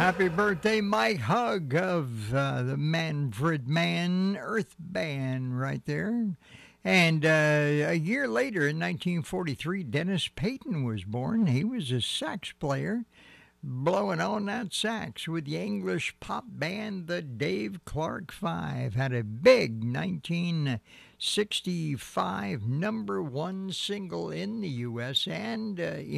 Happy birthday, Mike Hug of the Manfred Mann Earth Band right there. And a year later, in 1943, Dennis Payton was born. He was a sax player, blowing on that sax with the English pop band, the Dave Clark Five. Had a big 1965 number one single in the U.S. and